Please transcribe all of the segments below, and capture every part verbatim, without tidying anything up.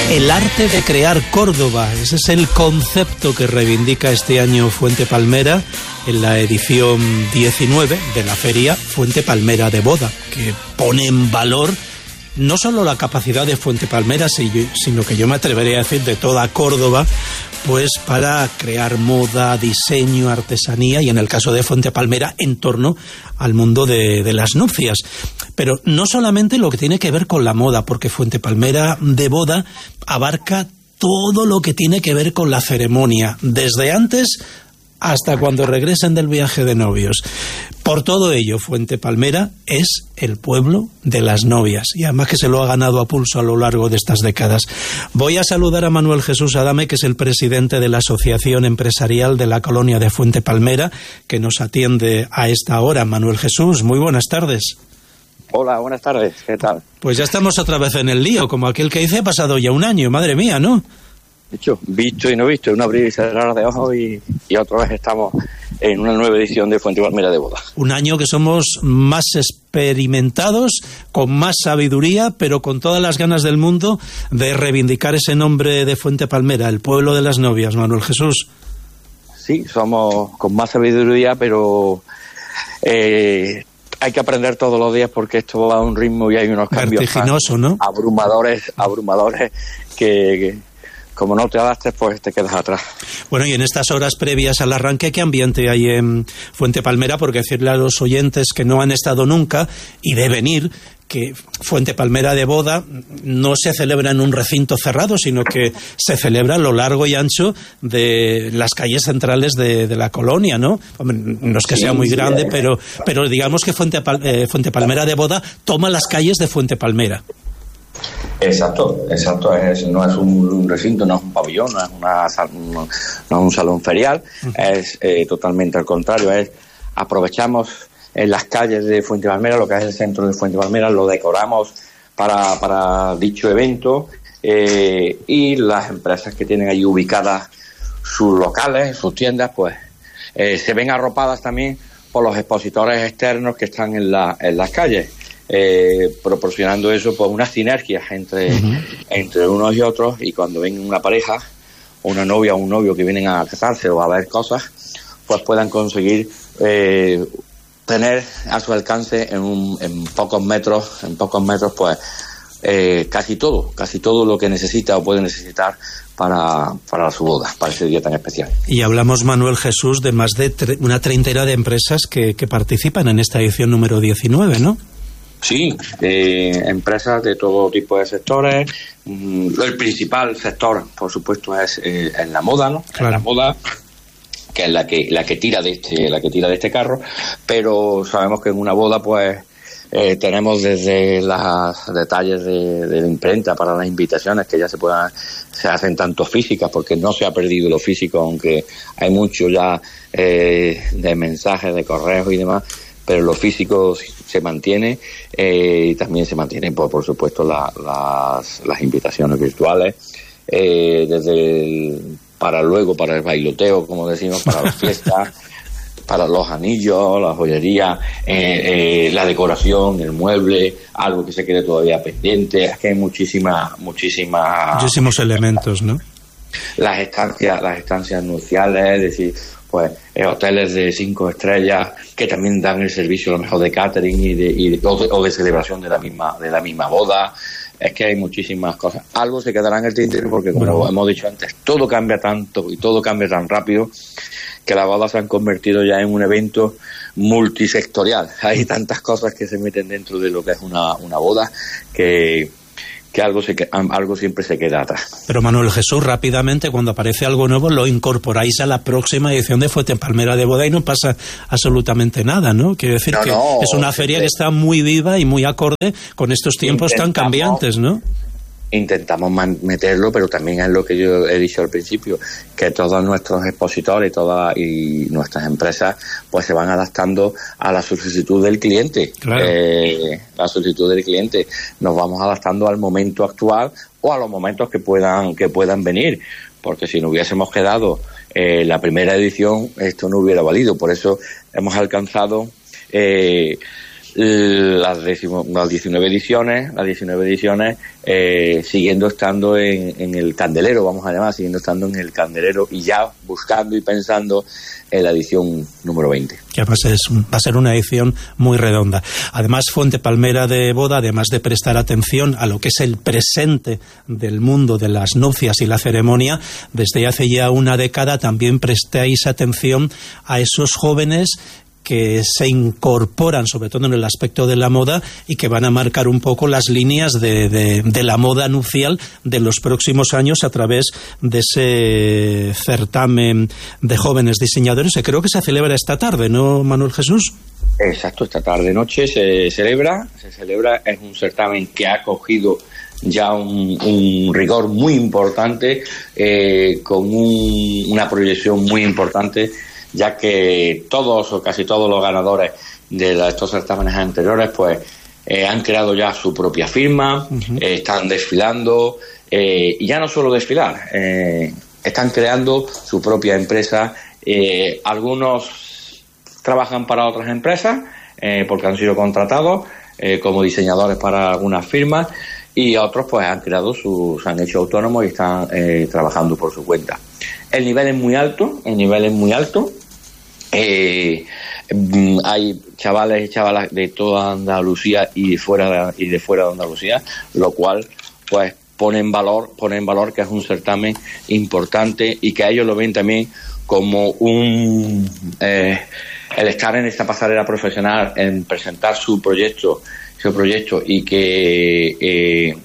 El arte de crear Córdoba, ese es el concepto que reivindica este año Fuente Palmera en la edición diecinueve de la feria Fuente Palmera de Boda, que pone en valor no solo la capacidad de Fuente Palmera, sino que yo me atrevería a decir de toda Córdoba, pues para crear moda, diseño, artesanía y en el caso de Fuente Palmera en torno al mundo de, de las nupcias. Pero no solamente lo que tiene que ver con la moda, porque Fuente Palmera de Boda abarca todo lo que tiene que ver con la ceremonia, desde antes hasta cuando regresen del viaje de novios. Por todo ello, Fuente Palmera es el pueblo de las novias, y además que se lo ha ganado a pulso a lo largo de estas décadas. Voy a saludar a Manuel Jesús Adame, que es el presidente de la Asociación Empresarial de la Colonia de Fuente Palmera, que nos atiende a esta hora. Manuel Jesús, muy buenas tardes. Hola, buenas tardes, ¿qué tal? Pues ya estamos otra vez en el lío, como aquel que dice, ha pasado ya un año, madre mía, ¿no? De hecho, visto y no visto, un abrir y cerrar de ojos y, y otra vez estamos en una nueva edición de Fuente Palmera de Boda. Un año que somos más experimentados, con más sabiduría, pero con todas las ganas del mundo de reivindicar ese nombre de Fuente Palmera, el pueblo de las novias, Manuel Jesús. Sí, somos con más sabiduría, pero eh, hay que aprender todos los días porque esto va a un ritmo y hay unos cambios vertiginoso, ¿no? abrumadores, abrumadores que... que como no te adaptes, pues te quedas atrás. Bueno, y en estas horas previas al arranque, ¿qué ambiente hay en Fuente Palmera? Porque decirle a los oyentes que no han estado nunca y deben ir, que Fuente Palmera de Boda no se celebra en un recinto cerrado, sino que se celebra a lo largo y ancho de las calles centrales de, de la colonia, ¿no? Hombre, no es que sí, sea muy sí, grande, eh. pero, pero digamos que Fuente, eh, Fuente Palmera de Boda toma las calles de Fuente Palmera. Exacto, exacto, es, no es un, un recinto, no es un pabellón, no es, una, no, no es un salón ferial, uh-huh. es eh, totalmente al contrario, es aprovechamos en las calles de Fuente Palmera, lo que es el centro de Fuente Palmera, lo decoramos para, para dicho evento eh, y las empresas que tienen allí ubicadas sus locales, sus tiendas, pues eh, se ven arropadas también por los expositores externos que están en, la, en las calles. Eh, proporcionando eso pues unas sinergias entre, uh-huh. entre unos y otros, y cuando ven una pareja, una novia o un novio que vienen a casarse o a ver cosas, pues puedan conseguir eh, tener a su alcance en, un, en pocos metros, en pocos metros pues eh, casi todo, casi todo lo que necesita o puede necesitar para, para su boda, para ese día tan especial. Y hablamos, Manuel Jesús, de más de tre- una treintena de empresas que, que participan en esta edición número diecinueve, ¿no? Sí, eh, empresas de todo tipo de sectores. Mm, el principal sector, por supuesto, es, eh, es la moda, ¿no? Claro. La moda, que es la que la que tira de este la que tira de este carro, pero sabemos que en una boda, pues eh, tenemos desde los detalles de, de la imprenta para las invitaciones, que ya se puedan se hacen tanto físicas, porque no se ha perdido lo físico, aunque hay mucho ya eh, de mensajes, de correos y demás, pero lo físico se mantiene eh, y también se mantienen, por, por supuesto, la, las, las invitaciones virtuales, eh, desde el, para luego, para el bailoteo, como decimos, para las fiestas, para los anillos, la joyería, eh, eh, la decoración, el mueble, algo que se quede todavía pendiente. Es que hay muchísimas, muchísimas... Muchísimos elementos, ¿no? Las estancias, las estancias nupciales, es decir... pues eh, hoteles de cinco estrellas que también dan el servicio a lo mejor de catering y de, y de, o, de, o de celebración de la misma de la misma boda. Es que hay muchísimas cosas. Algo se quedará en el tintero porque, como bueno. hemos dicho antes, todo cambia tanto y todo cambia tan rápido que las bodas se han convertido ya en un evento multisectorial. Hay tantas cosas que se meten dentro de lo que es una, una boda que que algo, se, algo siempre se queda atrás. Pero Manuel Jesús, rápidamente, cuando aparece algo nuevo, lo incorporáis a la próxima edición de Fuente Palmera de Boda y no pasa absolutamente nada, ¿no? Quiero decir no, que no, es una feria que está muy viva y muy acorde con estos tiempos tan cambiantes, ¿no? Intentamos meterlo, pero también es lo que yo he dicho al principio, que todos nuestros expositores todas y nuestras empresas pues se van adaptando a la solicitud del cliente. Claro. Eh, la solicitud del cliente. Nos vamos adaptando al momento actual o a los momentos que puedan que puedan venir, porque si no hubiésemos quedado eh, la primera edición, esto no hubiera valido. Por eso hemos alcanzado eh, las, decimo, las diecinueve ediciones, las diecinueve ediciones eh, siguiendo estando en, en el candelero, vamos a llamar, siguiendo estando en el candelero y ya buscando y pensando en la edición número veinte. Que además es, va a ser una edición muy redonda. Además, Fuente Palmera de Boda, además de prestar atención a lo que es el presente del mundo de las nupcias y la ceremonia, desde hace ya una década también prestáis atención a esos jóvenes que se incorporan sobre todo en el aspecto de la moda y que van a marcar un poco las líneas de, de, de la moda nupcial de los próximos años a través de ese certamen de jóvenes diseñadores que creo que se celebra esta tarde, ¿no, Manuel Jesús? Exacto, esta tarde noche se celebra, se celebra, es un certamen que ha cogido ya un, un rigor muy importante, eh, con un, una proyección muy importante, ya que todos o casi todos los ganadores de la, estos certámenes anteriores pues eh, han creado ya su propia firma, uh-huh. eh, están desfilando, eh, y ya no solo desfilar, eh, están creando su propia empresa, eh, algunos trabajan para otras empresas eh, porque han sido contratados eh, como diseñadores para algunas firmas, y otros pues han creado sus, se han hecho autónomos y están eh, trabajando por su cuenta. El nivel es muy alto, el nivel es muy alto. Eh, hay chavales y chavalas de toda Andalucía y de fuera de, y de fuera de Andalucía, lo cual pues pone en valor, pone en valor que es un certamen importante y que a ellos lo ven también como un eh, el estar en esta pasarela profesional, en presentar su proyecto, su proyecto y que eh,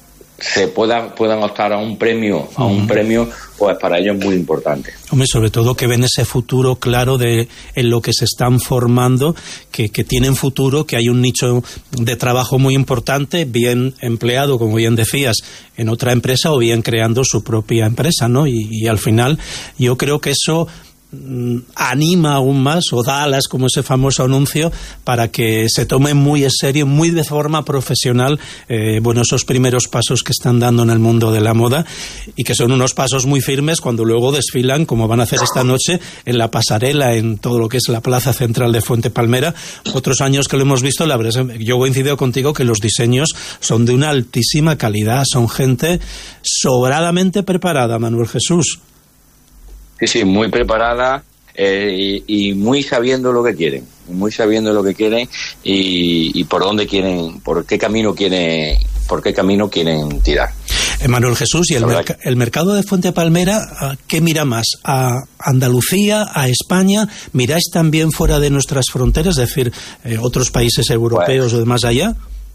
se puedan puedan optar a un premio, a un uh-huh. premio, pues para ellos es muy importante. Hombre, sobre todo que ven ese futuro claro de en lo que se están formando, que, que tienen futuro, que hay un nicho de trabajo muy importante, bien empleado, como bien decías, en otra empresa o bien creando su propia empresa, ¿no? Y, y al final yo creo que eso anima aún más o da alas, como ese famoso anuncio, para que se tome muy en serio, muy de forma profesional, eh, bueno, esos primeros pasos que están dando en el mundo de la moda y que son unos pasos muy firmes cuando luego desfilan, como van a hacer esta noche en la pasarela, en todo lo que es la plaza central de Fuente Palmera. Otros años que lo hemos visto, la verdad, yo coincido contigo que los diseños son de una altísima calidad, son gente sobradamente preparada, Manuel Jesús. Sí, sí, muy preparada eh, y, y muy sabiendo lo que quieren, muy sabiendo lo que quieren y, y por dónde quieren, por qué camino quieren, por qué camino quieren tirar. Manuel Jesús, ¿y el, merc- el mercado de Fuente Palmera qué mira más? ¿A Andalucía, a España? ¿Miráis también fuera de nuestras fronteras, es decir, eh, otros países europeos pues, o de más allá?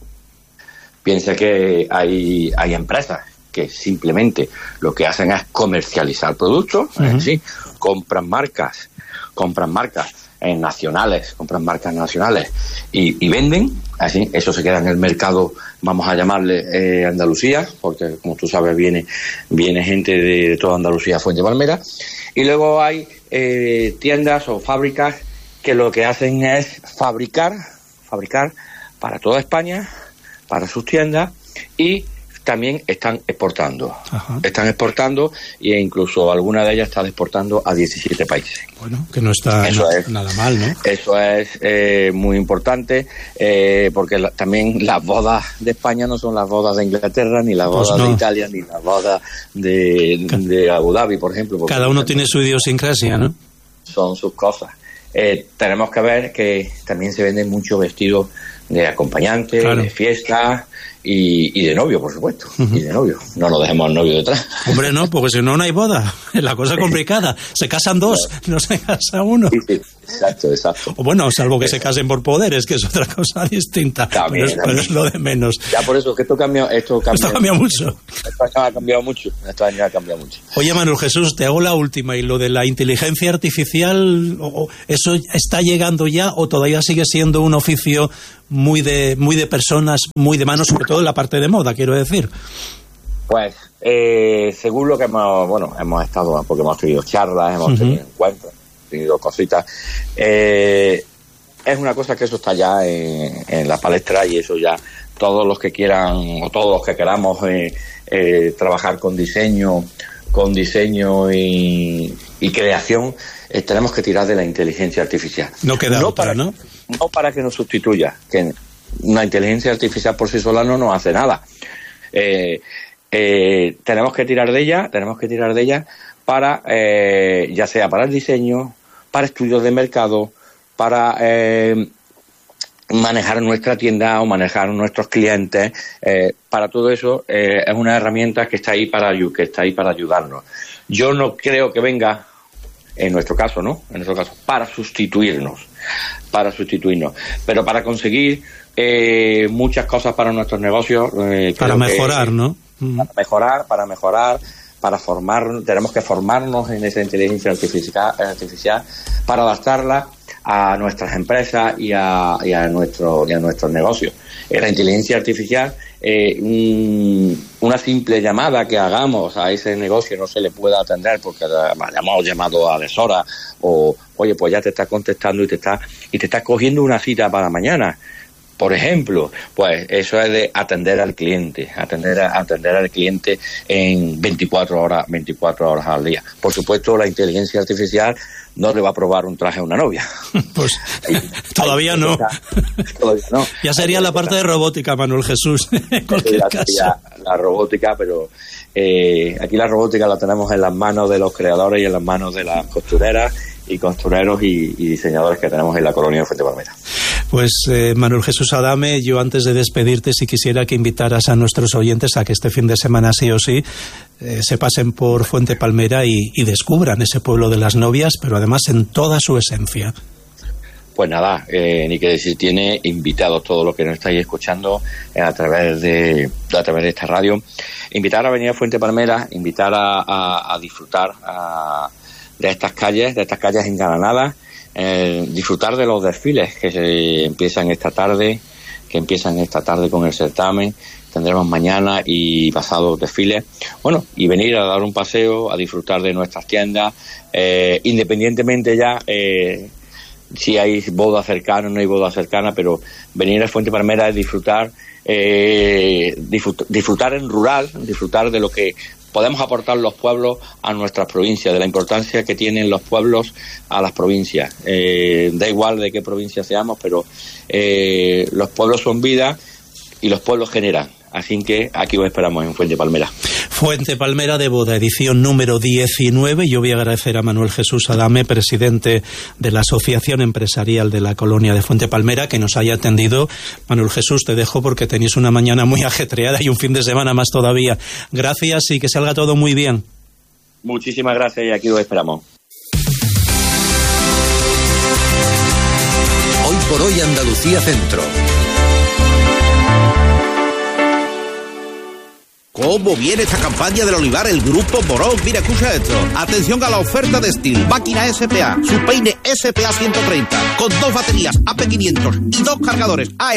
Piensa que hay, hay empresas que simplemente lo que hacen es comercializar productos, uh-huh. es decir, compran marcas, compran marcas eh, nacionales, compran marcas nacionales y, y venden, así, eso se queda en el mercado, vamos a llamarle eh, Andalucía, porque como tú sabes viene, viene gente de, de toda Andalucía a Fuente Palmera, y luego hay eh, tiendas o fábricas que lo que hacen es fabricar, fabricar para toda España, para sus tiendas, y también están exportando. Ajá. Están exportando e incluso alguna de ellas está exportando a diecisiete países. Bueno, que no está eso na- es, nada mal, ¿no? Eso es eh, muy importante eh, porque la, también las bodas de España no son las bodas de Inglaterra, ni las bodas pues no. de Italia, ni las bodas de, de Abu Dhabi, por ejemplo. Cada uno tiene su idiosincrasia, ¿no? Son sus cosas. Eh, tenemos que ver que también se venden muchos vestidos de acompañante, claro. de fiesta y, y de novio, por supuesto. Uh-huh. Y de novio. No nos dejemos al novio detrás. Hombre, no, porque si no, no hay boda. La cosa es complicada. Se casan dos, claro. no se casa uno. Sí, sí. Exacto, exacto. O bueno, salvo que se casen por poderes, que es otra cosa distinta. También, pero, es, también. pero es lo de menos. Ya por eso, que esto cambia, esto cambia, esto cambia mucho. Esto ha cambiado mucho. Esto ha cambiado mucho. Oye, Manuel Jesús, te hago la última. ¿Y lo de la inteligencia artificial, eso está llegando ya o todavía sigue siendo un oficio muy de muy de personas, muy de manos, sobre todo en la parte de moda, quiero decir? Pues, eh, según lo que hemos, bueno, hemos estado, porque hemos tenido charlas, hemos uh-huh. tenido encuentros, tenido cositas, eh, es una cosa que eso está ya en, en la palestra y eso ya todos los que quieran o todos los que queramos eh, eh, trabajar con diseño, con diseño y, y creación, eh, tenemos que tirar de la inteligencia artificial. No queda no otra, para, ¿no? no para que nos sustituya, que una inteligencia artificial por sí sola no nos hace nada. Eh, eh, tenemos que tirar de ella, tenemos que tirar de ella para, eh, ya sea para el diseño, para estudios de mercado, para eh, manejar nuestra tienda o manejar nuestros clientes. Eh, para todo eso eh, es una herramienta que está ahí para que está ahí para ayudarnos. Yo no creo que venga, en nuestro caso, ¿no? En nuestro caso, para sustituirnos, para sustituirnos, pero para conseguir eh, muchas cosas para nuestros negocios. Eh, para mejorar, que, ¿no? Para mejorar, para mejorar, para formar, tenemos que formarnos en esa inteligencia artificial, artificial para adaptarla a nuestras empresas y a, y a nuestro y a nuestros negocios. Eh, la inteligencia artificial, eh, un, una simple llamada que hagamos a ese negocio no se le pueda atender porque hayamos llamado a deshora, o oye, pues ya te está contestando y te está y te está cogiendo una cita para mañana, por ejemplo. Pues eso es de atender al cliente, atender a, atender al cliente en veinticuatro horas, veinticuatro horas al día. Por supuesto, la inteligencia artificial no le va a probar un traje a una novia. Pues ahí, todavía, ahí, no. todavía no. Ya sería la parte de robótica, Manuel Jesús. En cualquier ya caso. Sería la robótica, pero eh, aquí la robótica la tenemos en las manos de los creadores y en las manos de las costureras y costureros y, y diseñadores que tenemos en la colonia de Fuente Palmera. Pues eh, Manuel Jesús Adame, yo antes de despedirte, si quisiera que invitaras a nuestros oyentes a que este fin de semana sí o sí eh, se pasen por Fuente Palmera y, y descubran ese pueblo de las novias, pero además en toda su esencia. Pues nada, eh, ni que decir, tiene invitados todos los que nos estáis escuchando eh, a través de a través de esta radio, invitar a venir a Fuente Palmera, invitar a, a, a disfrutar a, de estas calles, de estas calles engalanadas. Eh, disfrutar de los desfiles que se empiezan esta tarde, que empiezan esta tarde con el certamen. Tendremos mañana y pasado desfiles. Bueno, y venir a dar un paseo, a disfrutar de nuestras tiendas, eh, independientemente ya eh, si hay boda cercana o no hay boda cercana, pero venir a Fuente Palmera es disfrutar, eh, disfrutar, disfrutar en rural, disfrutar de lo que podemos aportar los pueblos a nuestras provincias, de la importancia que tienen los pueblos a las provincias. Eh, da igual de qué provincia seamos, pero eh, los pueblos son vida y los pueblos generan. Así que aquí os esperamos en Fuente Palmera. Fuente Palmera de Boda, edición número diecinueve. Yo voy a agradecer a Manuel Jesús Adame, presidente de la Asociación Empresarial de la Colonia de Fuente Palmera, que nos haya atendido. Manuel Jesús, te dejo porque tenéis una mañana muy ajetreada y un fin de semana más todavía. Gracias y que salga todo muy bien. Muchísimas gracias y aquí os esperamos. Hoy por hoy Andalucía Centro. ¿Cómo viene esta campaña del olivar? El Grupo Morón. Mira, escucha esto. Atención a la oferta de Steel. Máquina S P A. Su peine S P A ciento treinta. Con dos baterías A P quinientos y dos cargadores A L.